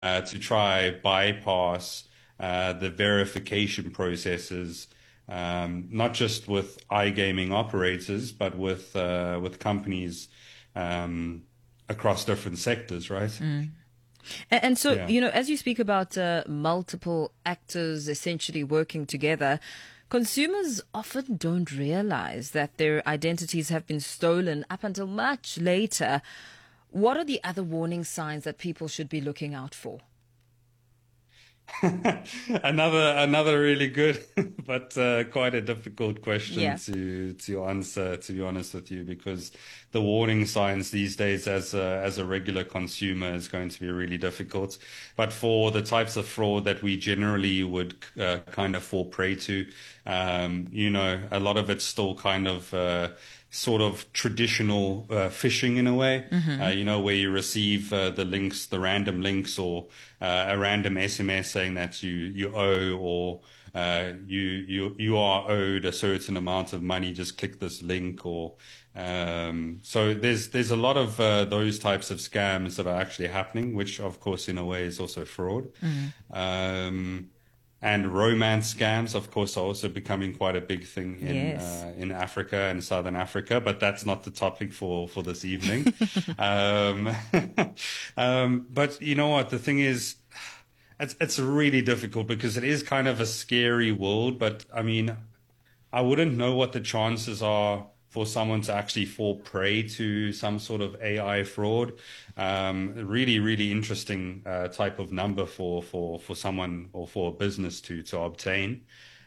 to try bypass the verification processes, not just with iGaming operators, but with companies across different sectors, right? And so, Yeah. as you speak about multiple actors essentially working together, consumers often don't realize that their identities have been stolen up until much later. What are the other warning signs that people should be looking out for? Another really good, but quite a difficult question Yeah, to answer, to be honest with you, because the warning signs these days, as a regular consumer, is going to be really difficult. But for the types of fraud that we generally would kind of fall prey to, a lot of it's still kind of sort of traditional phishing in a way, where you receive the links, the random links, or a random SMS saying that you owe, or you are owed a certain amount of money. Just click this link, or so there's a lot of those types of scams that are actually happening, which of course in a way is also fraud. And romance scams, of course, are also becoming quite a big thing yes. in Africa and Southern Africa, but that's not the topic for this evening. um, but you know what? The thing is, it's really difficult because it is kind of a scary world. But I mean, I wouldn't know what the chances are for someone to actually fall prey to some sort of AI fraud. Really, really interesting type of number for someone or for a business to obtain.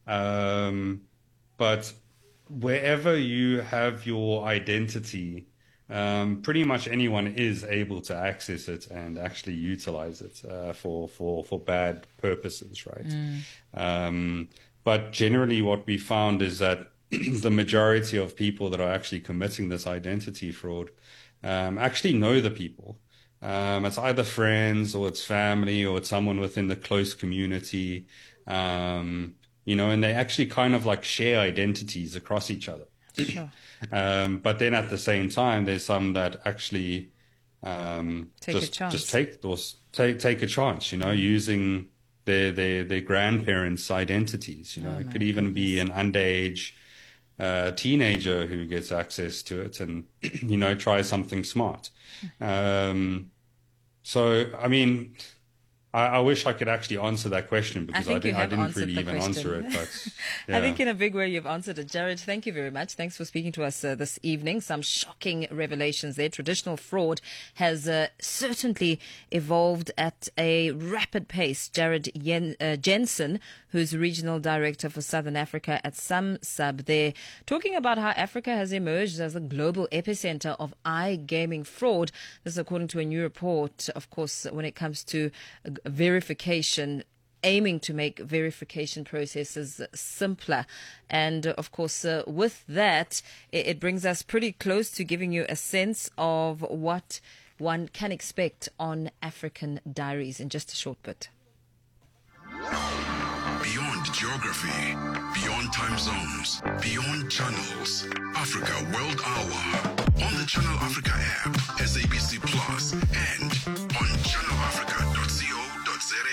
But wherever you have your identity, pretty much anyone is able to access it and actually utilize it for bad purposes, right? But generally, what we found is that the majority of people that are actually committing this identity fraud actually know the people. It's either friends or it's family or it's someone within the close community, and they actually kind of like share identities across each other. Sure. But then at the same time, there's some that actually Take a chance. just take a chance, using their grandparents' identities. It could even be an underage teenager who gets access to it and try something smart. So I mean, I wish I could actually answer that question because I didn't really even answer it. But I think in a big way you've answered it. Jared, thank you very much. Thanks for speaking to us this evening. Some shocking revelations there. Traditional fraud has certainly evolved at a rapid pace. Jared Jensen, who's Regional Director for Southern Africa at SumSub there, talking about how Africa has emerged as a global epicenter of iGaming fraud. This is according to a new report, of course, when it comes to verification, aiming to make verification processes simpler. And of course, with that, it brings us pretty close to giving you a sense of what one can expect on African Diaries in just a short bit. Beyond geography, beyond time zones, beyond channels, Africa World Hour on the Channel Africa app, SABC Plus, and on channelafrica.co.za.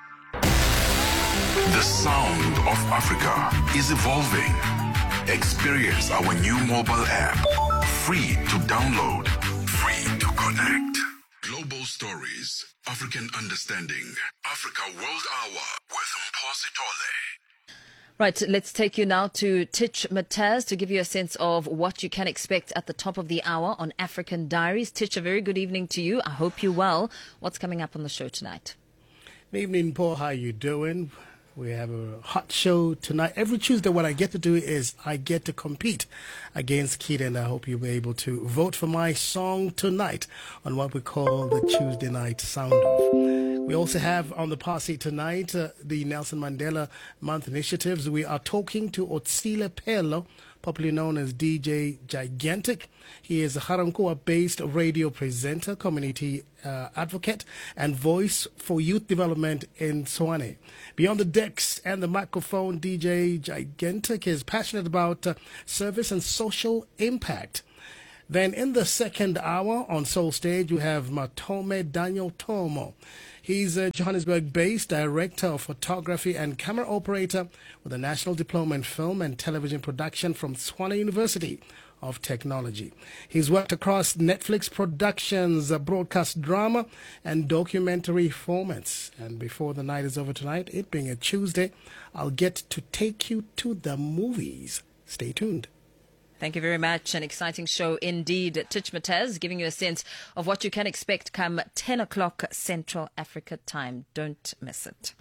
The sound of Africa is evolving. Experience our new mobile app, free to download, free to connect. Global stories, African understanding, Africa World Hour with Mposi Tole. Right, let's take you now to Titch Mataz to give you a sense of what you can expect at the top of the hour on African Diaries. Titch, a very good evening to you. I hope you're well. What's coming up on the show tonight? Good evening, Paul. How you doing? We have a hot show tonight. Every Tuesday, what I get to do is I get to compete against Keita, and I hope you'll be able to vote for my song tonight on what we call the Tuesday Night Sound Off. We also have on the posse tonight the Nelson Mandela Month initiatives. We are talking to Otsile Phelo, popularly known as DJ Gigantic. He is a Harankoa-based radio presenter, community advocate, and voice for youth development in Tshwane. Beyond the decks and the microphone, DJ Gigantic is passionate about service and social impact. Then in the second hour on Soul Stage, we have Matome Daniel Tomo. He's a Johannesburg-based director of photography and camera operator with a national diploma in film and television production from Tshwane University of Technology. He's worked across Netflix productions, broadcast drama, and documentary formats. And before the night is over tonight, it being a Tuesday, I'll get to take you to the movies. Stay tuned. Thank you very much. An exciting show indeed. Titch Mataz giving you a sense of what you can expect come 10 o'clock Central Africa time. Don't miss it.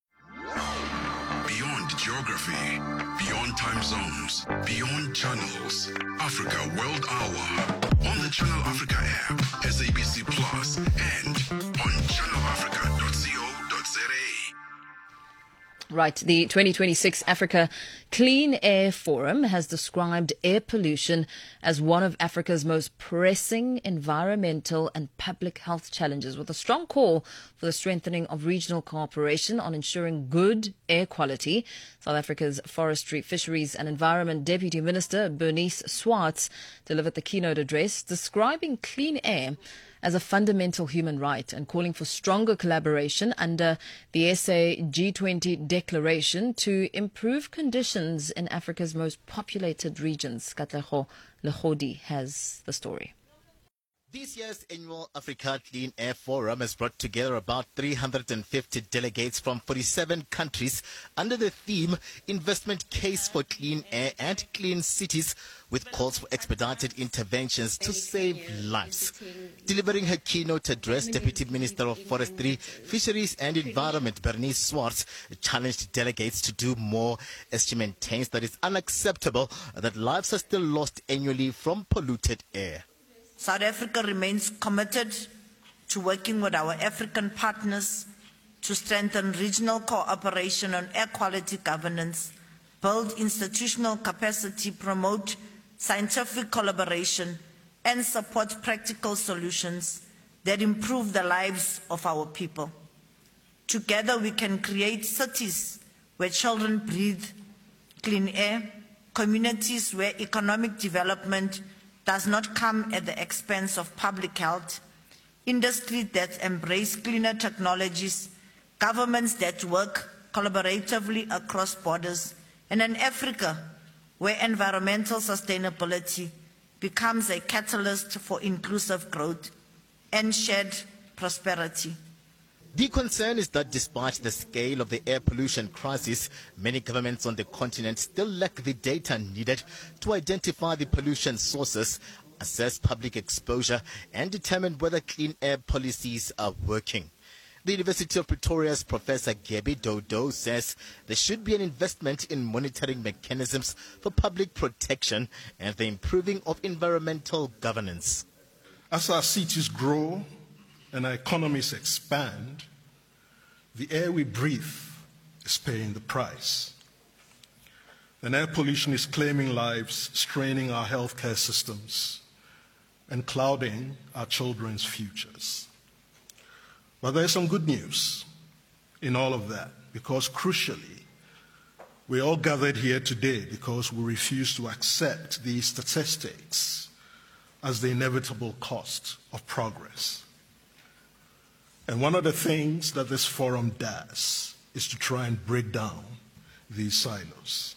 Beyond geography, beyond time zones, beyond channels. Africa World Hour on the Channel Africa app, SABC Plus, and on channelafrica.co.za. Right, the 2026 Africa Clean Air Forum has described air pollution as one of Africa's most pressing environmental and public health challenges, with a strong call for the strengthening of regional cooperation on ensuring good air quality. South Africa's Forestry, Fisheries and Environment Deputy Minister Bernice Swartz delivered the keynote address describing clean air as a fundamental human right and calling for stronger collaboration under the SA G20 declaration to improve conditions in Africa's most populated regions. Katlego Legodi has the story. This year's annual Africa Clean Air Forum has brought together about 350 delegates from 47 countries under the theme Investment Case for Clean Air and Clean Cities, with calls for expedited interventions to save lives. Delivering her keynote address, Deputy Minister of Forestry, Fisheries and Environment Bernice Swartz challenged delegates to do more as she maintains that it's unacceptable that lives are still lost annually from polluted air. South Africa remains committed to working with our African partners to strengthen regional cooperation on air quality governance, build institutional capacity, promote scientific collaboration, and support practical solutions that improve the lives of our people. Together we can create cities where children breathe clean air, communities where economic development does not come at the expense of public health, industries that embrace cleaner technologies, governments that work collaboratively across borders, and an Africa where environmental sustainability becomes a catalyst for inclusive growth and shared prosperity. The concern is that despite the scale of the air pollution crisis, many governments on the continent still lack the data needed to identify the pollution sources, assess public exposure, and determine whether clean air policies are working. The University of Pretoria's Professor Gabi Dodo says there should be an investment in monitoring mechanisms for public protection and the improving of environmental governance. As our cities grow and our economies expand, the air we breathe is paying the price. And air pollution is claiming lives, straining our healthcare systems, and clouding our children's futures. But there's some good news in all of that, because crucially, we all gathered here today because we refuse to accept these statistics as the inevitable cost of progress. And one of the things that this forum does is to try and break down these silos.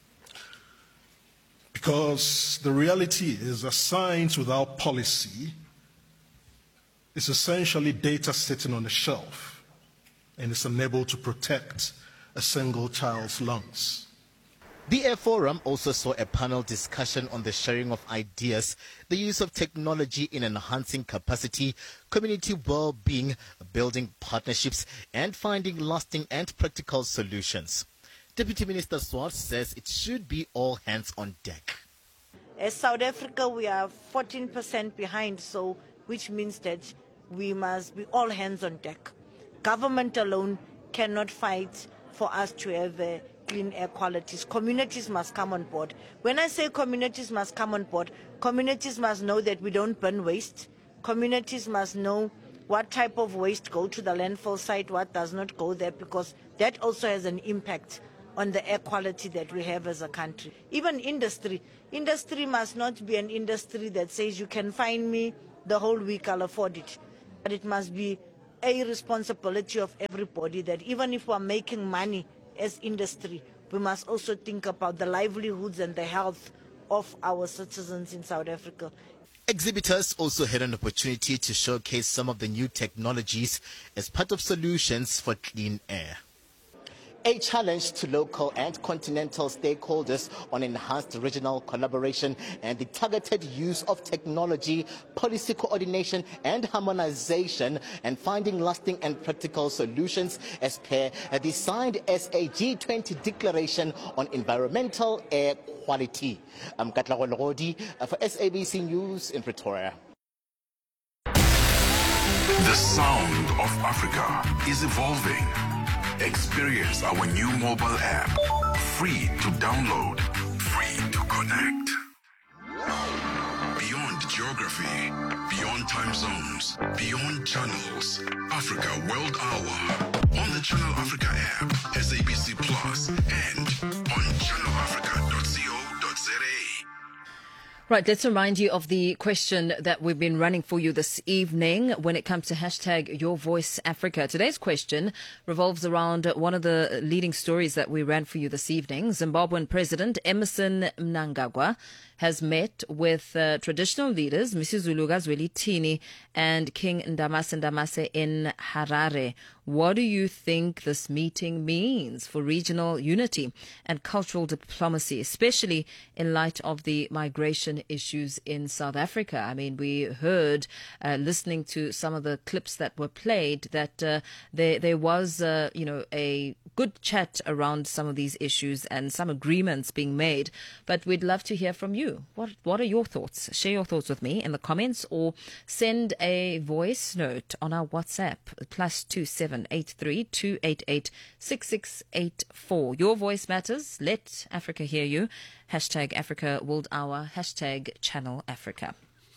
Because the reality is that science without policy is essentially data sitting on a shelf and is unable to protect a single child's lungs. The Air Forum also saw a panel discussion on the sharing of ideas, the use of technology in enhancing capacity, community well-being, building partnerships, and finding lasting and practical solutions. Deputy Minister Swartz says it should be all hands on deck. As South Africa, we are 14% behind, which means that we must be all hands on deck. Government alone cannot fight for us to have clean air qualities. Communities must come on board. When I say communities must come on board, communities must know that we don't burn waste. Communities must know what type of waste go to the landfill site, what does not go there, because that also has an impact on the air quality that we have as a country. Even industry must not be an industry that says you can find me the whole week, I'll afford it. But it must be a responsibility of everybody that even if we're making money as industry, we must also think about the livelihoods and the health of our citizens in South Africa. Exhibitors also had an opportunity to showcase some of the new technologies as part of solutions for clean air. A challenge to local and continental stakeholders on enhanced regional collaboration and the targeted use of technology, policy coordination and harmonization, and finding lasting and practical solutions as per the signed SAG20 Declaration on Environmental Air Quality. I'm Katla Golgodi for SABC News in Pretoria. The sound of Africa is evolving. Experience our new mobile app. Free to download, free to connect. Beyond geography, beyond time zones, beyond channels. Africa World Hour. On the Channel Africa app, SABC Plus, and on channelafrica.co.za. Right, let's remind you of the question that we've been running for you this evening when it comes to hashtag Your Voice Africa. Today's question revolves around one of the leading stories that we ran for you this evening. Zimbabwean President Emmerson Mnangagwa has met with traditional leaders, Misuzulu Zwelithini and King Ndamase Ndamase in Harare. What do you think this meeting means for regional unity and cultural diplomacy, especially in light of the migration issues in South Africa? I mean, we heard, listening to some of the clips that were played, that there was, a good chat around some of these issues and some agreements being made. But we'd love to hear from you. What are your thoughts? Share your thoughts with me in the comments or send a voice note on our WhatsApp, +2783 288 6684. Your voice matters. Let Africa hear you. Hashtag Africa World Hour. Hashtag Channel Africa.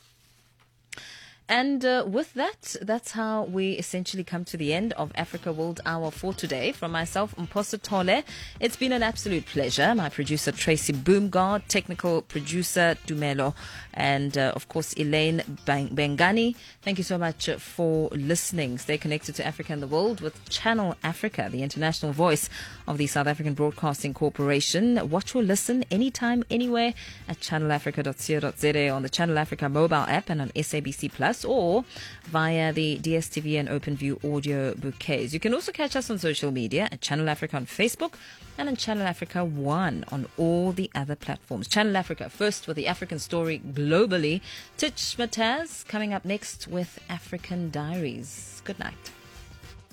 And with that, that's how we essentially come to the end of Africa World Hour for today. From myself, Mposa Tole, it's been an absolute pleasure. My producer, Tracy Boomgard, technical producer, Dumelo, and of course, Elaine Bengani. Thank you so much for listening. Stay connected to Africa and the world with Channel Africa, the international voice of the South African Broadcasting Corporation. Watch or listen anytime, anywhere at channelafrica.co.za, on the Channel Africa mobile app and on SABC Plus, or via the DSTV and OpenView audio bouquets. You can also catch us on social media at Channel Africa on Facebook and on Channel Africa 1 on all the other platforms. Channel Africa, first with the African story globally. Titch Mataz coming up next with African Diaries. Good night.